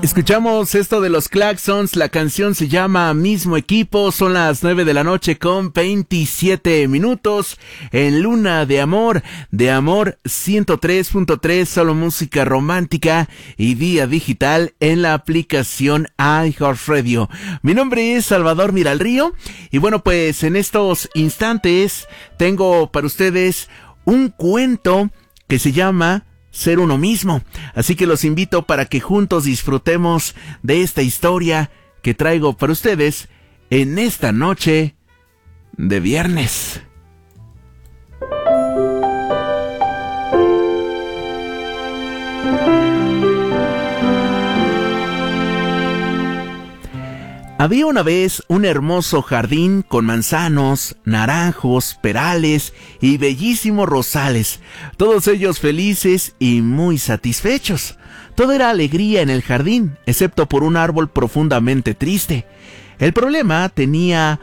Escuchamos esto de los Klaxons, la canción se llama Mismo Equipo, son las 9 de la noche con 27 minutos, en Luna de Amor 103.3, solo música romántica y vía digital en la aplicación iHeartRadio. Mi nombre es Salvador Miralrío y bueno, pues en estos instantes tengo para ustedes un cuento que se llama Ser uno mismo. Así que los invito para que juntos disfrutemos de esta historia que traigo para ustedes en esta noche de viernes. Había una vez un hermoso jardín con manzanos, naranjos, perales y bellísimos rosales, todos ellos felices y muy satisfechos. Todo era alegría en el jardín, excepto por un árbol profundamente triste. El problema tenía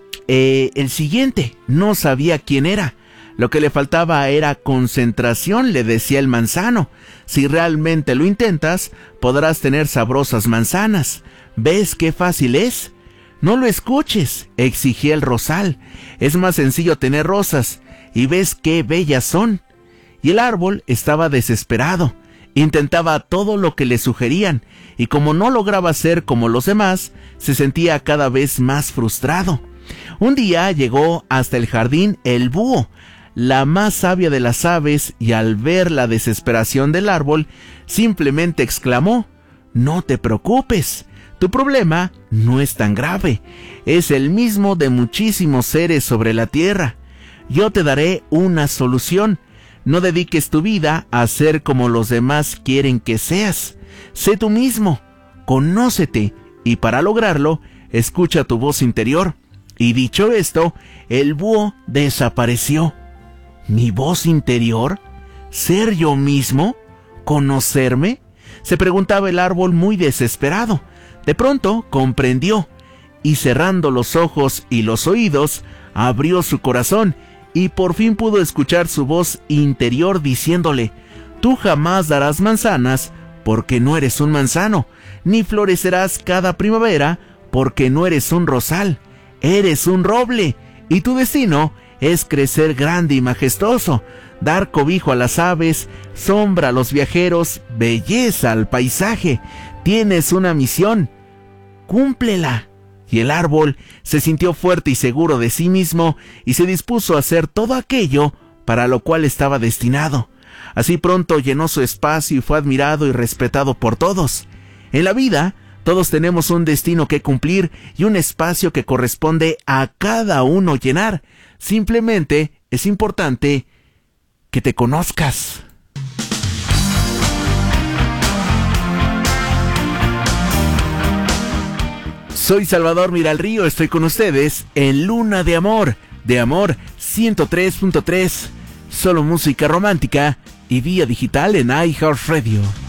el siguiente: no sabía quién era. Lo que le faltaba era concentración, le decía el manzano. Si realmente lo intentas, podrás tener sabrosas manzanas. ¿Ves qué fácil es? No lo escuches, exigía el rosal. Es más sencillo tener rosas, y ves qué bellas son. Y el árbol estaba desesperado. Intentaba todo lo que le sugerían, y como no lograba ser como los demás, se sentía cada vez más frustrado. Un día llegó hasta el jardín el búho, la más sabia de las aves, y al ver la desesperación del árbol, simplemente exclamó: «No te preocupes. Tu problema no es tan grave, es el mismo de muchísimos seres sobre la tierra. Yo te daré una solución. No dediques tu vida a ser como los demás quieren que seas. Sé tú mismo, conócete, y para lograrlo, escucha tu voz interior». Y dicho esto, el búho desapareció. ¿Mi voz interior? ¿Ser yo mismo? ¿Conocerme?, se preguntaba el árbol muy desesperado. De pronto comprendió, y cerrando los ojos y los oídos, abrió su corazón, y por fin pudo escuchar su voz interior diciéndole: «Tú jamás darás manzanas, porque no eres un manzano, ni florecerás cada primavera, porque no eres un rosal. Eres un roble, y tu destino es crecer grande y majestuoso, dar cobijo a las aves, sombra a los viajeros, belleza al paisaje. Tienes una misión, cúmplela». Y el árbol se sintió fuerte y seguro de sí mismo y se dispuso a hacer todo aquello para lo cual estaba destinado. Así pronto llenó su espacio y fue admirado y respetado por todos. En la vida, todos tenemos un destino que cumplir y un espacio que corresponde a cada uno llenar. Simplemente es importante que te conozcas. Soy Salvador Miralrío, estoy con ustedes en Luna de Amor 103.3, solo música romántica y vía digital en iHeartRadio.